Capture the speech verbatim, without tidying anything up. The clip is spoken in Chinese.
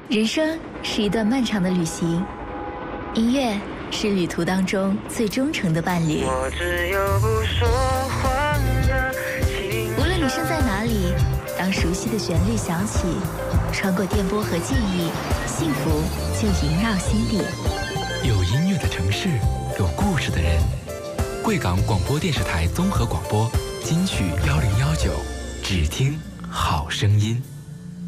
人生是一段漫长的旅行，音乐是旅途当中最忠诚的伴侣。 我只有不说谎的情无论你身在哪里，当熟悉的旋律响起，穿过电波和记忆，幸福就萦绕心底。 有音乐的城市，有故事的人。贵港广播电视台综合广播金曲幺零幺九，只听好声音。